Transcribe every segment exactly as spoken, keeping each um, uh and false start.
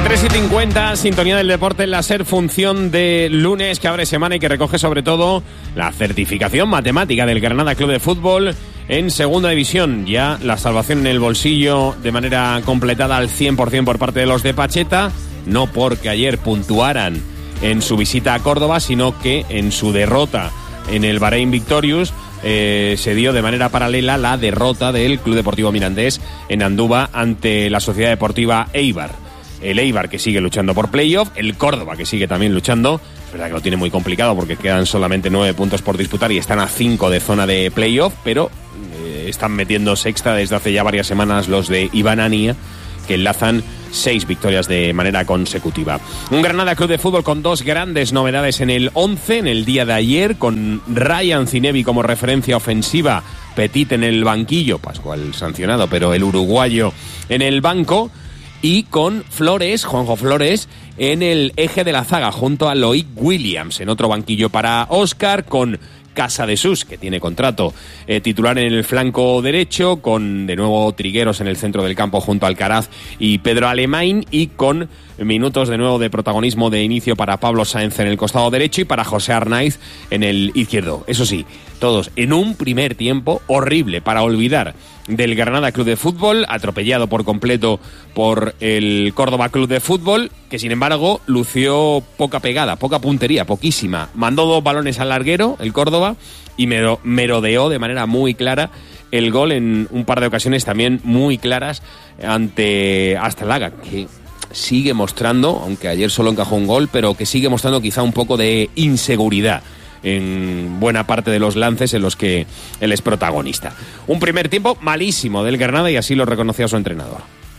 tres y cincuenta, sintonía del deporte en la SER, función de lunes que abre semana y que recoge sobre todo la certificación matemática del Granada Club de Fútbol en segunda división. Ya la salvación en el bolsillo de manera completada al cien por ciento por parte de los de Pacheta, no porque ayer puntuaran en su visita a Córdoba, sino que en su derrota en el Bahrein Victorious eh, se dio de manera paralela la derrota del Club Deportivo Mirandés en Andúba ante la Sociedad Deportiva Eibar. El Eibar que sigue luchando por playoff, el Córdoba que sigue también luchando. Es verdad que lo tiene muy complicado porque quedan solamente nueve puntos por disputar y están a cinco de zona de playoff, pero eh, están metiendo sexta desde hace ya varias semanas los de Iván Ania, que enlazan seis victorias de manera consecutiva. Un Granada Club de Fútbol con dos grandes novedades en el once, en el día de ayer, con Ryan Zinebi como referencia ofensiva, Petit en el banquillo, Pascual sancionado, pero el uruguayo en el banco, y con Flores, Juanjo Flores, en el eje de la zaga, junto a Loic Williams. En otro banquillo para Óscar, con Casadesus, que tiene contrato eh, titular en el flanco derecho, con de nuevo Trigueros en el centro del campo junto a Alcaraz y Pedro Alemán, y con minutos de nuevo de protagonismo de inicio para Pablo Sáenz en el costado derecho y para José Arnaiz en el izquierdo. Eso sí, todos en un primer tiempo horrible para olvidar del Granada Club de Fútbol, atropellado por completo por el Córdoba Club de Fútbol, que sin embargo lució poca pegada, poca puntería, poquísima. Mandó dos balones al larguero, el Córdoba, y mero, merodeó de manera muy clara el gol en un par de ocasiones también muy claras ante Astalaga, que sigue mostrando, aunque ayer solo encajó un gol, pero que sigue mostrando quizá un poco de inseguridad en buena parte de los lances en los que él es protagonista. Un primer tiempo malísimo del Granada y así lo reconocía su entrenador.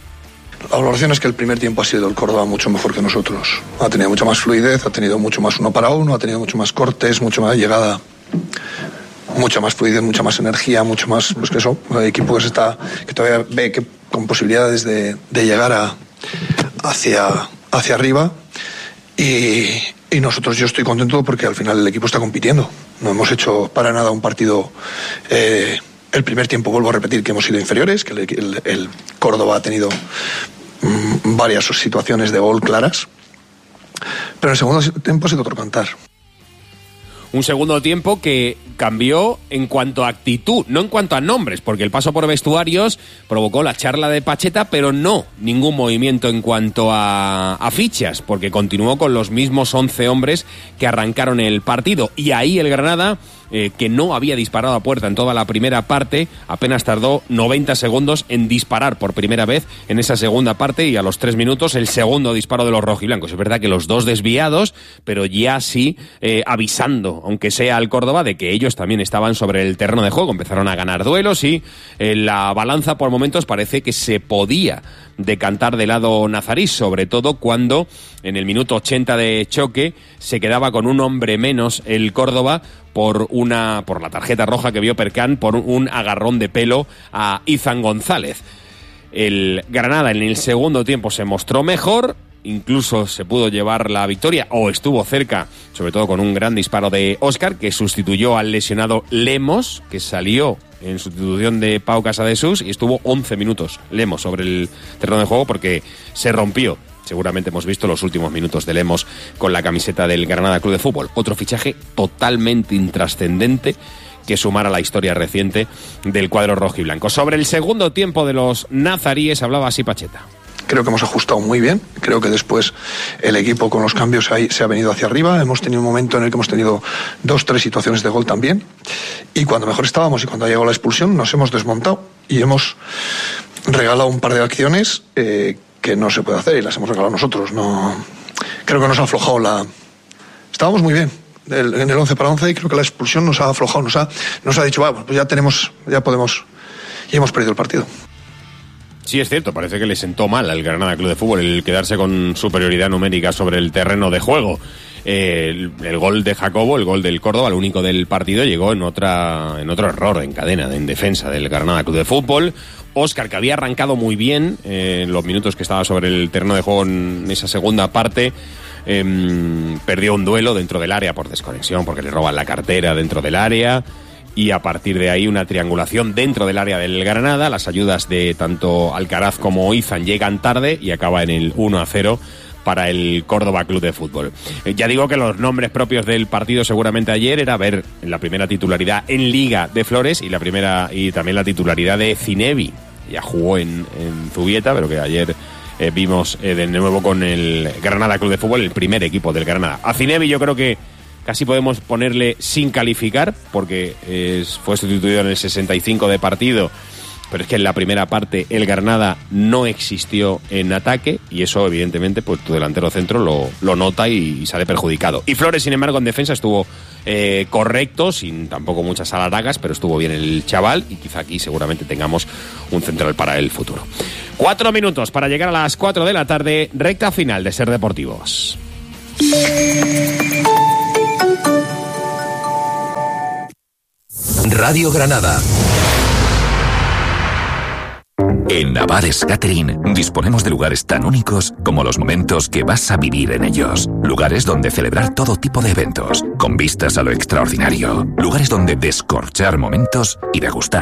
La valoración es que el primer tiempo ha sido el Córdoba mucho mejor que nosotros. Ha tenido mucha más fluidez, ha tenido mucho más uno para uno, ha tenido mucho más cortes, mucho más llegada, mucha más fluidez, mucha más energía, mucho más, pues que eso, el equipo que se está, que todavía ve que con posibilidades de, de llegar a, hacia, hacia arriba. Y, y nosotros, yo estoy contento porque al final el equipo está compitiendo. No hemos hecho para nada un partido. Eh, el primer tiempo, vuelvo a repetir, que hemos sido inferiores, que el, el, el Córdoba ha tenido mmm, varias situaciones de gol claras. Pero en el segundo tiempo ha sido otro cantar. Un segundo tiempo que cambió en cuanto a actitud, no en cuanto a nombres, porque el paso por vestuarios provocó la charla de Pacheta, pero no ningún movimiento en cuanto a, a fichas, porque continuó con los mismos once hombres que arrancaron el partido. Y ahí el Granada, eh, que no había disparado a puerta en toda la primera parte, apenas tardó noventa segundos en disparar por primera vez en esa segunda parte, y a los tres minutos el segundo disparo de los rojiblancos. Es verdad que los dos desviados, pero ya sí eh, avisando, aunque sea al Córdoba, de que ellos también estaban sobre el terreno de juego. Empezaron a ganar duelos y eh, la balanza por momentos parece que se podía decantar de lado nazarí, sobre todo cuando en el minuto ochenta de choque se quedaba con un hombre menos el Córdoba por una por la tarjeta roja que vio Percán por un agarrón de pelo a Izan González. El Granada en el segundo tiempo se mostró mejor, incluso se pudo llevar la victoria, o estuvo cerca, sobre todo con un gran disparo de Óscar, que sustituyó al lesionado Lemos, que salió en sustitución de Pau Casadesus, y estuvo once minutos Lemos sobre el terreno de juego porque se rompió. Seguramente hemos visto los últimos minutos de Lemos con la camiseta del Granada Club de Fútbol. Otro fichaje totalmente intrascendente que sumar a la historia reciente del cuadro rojiblanco. Sobre el segundo tiempo de los nazaríes hablaba así Pacheta. Creo que hemos ajustado muy bien. Creo que después el equipo con los cambios se ha venido hacia arriba. Hemos tenido un momento en el que hemos tenido dos, tres situaciones de gol también. Y cuando mejor estábamos y cuando ha llegado la expulsión nos hemos desmontado y hemos regalado un par de acciones eh, que no se puede hacer y las hemos regalado nosotros. No, creo que nos ha aflojado la... Estábamos muy bien en el once para once y creo que la expulsión nos ha aflojado, nos ha, nos ha dicho, bueno, pues ya tenemos, ya podemos, y hemos perdido el partido. Sí, es cierto, parece que le sentó mal al Granada Club de Fútbol el quedarse con superioridad numérica sobre el terreno de juego. Eh, el, el gol de Jacobo, el gol del Córdoba, el único del partido, llegó en otra en otro error en cadena, en defensa del Granada Club de Fútbol. Óscar, que había arrancado muy bien eh, en los minutos que estaba sobre el terreno de juego en esa segunda parte, eh, perdió un duelo dentro del área por desconexión, porque le roban la cartera dentro del área. y a partir de ahí una triangulación dentro del área del Granada. Las ayudas de tanto Alcaraz como Izan llegan tarde y acaba en el uno a cero para el Córdoba Club de Fútbol. Eh, ya digo que los nombres propios del partido seguramente ayer era ver la primera titularidad en Liga de Flores y la primera y también la titularidad de Zinebi. Ya jugó en, en Zubieta, pero que ayer eh, vimos eh, de nuevo con el Granada Club de Fútbol, el primer equipo del Granada. A Zinebi yo creo que casi podemos ponerle sin calificar, porque es, fue sustituido en el sesenta y cinco de partido, pero es que en la primera parte el Granada no existió en ataque y eso evidentemente pues tu delantero centro lo, lo nota y, y sale perjudicado. Y Flores, sin embargo, en defensa estuvo eh, correcto, sin tampoco muchas alaragas, pero estuvo bien el chaval y quizá aquí seguramente tengamos un central para el futuro. Cuatro minutos para llegar a las cuatro de la tarde, recta final de Ser Deportivos. Radio Granada. En Navares Catering disponemos de lugares tan únicos como los momentos que vas a vivir en ellos. Lugares donde celebrar todo tipo de eventos, con vistas a lo extraordinario. Lugares donde descorchar momentos y degustar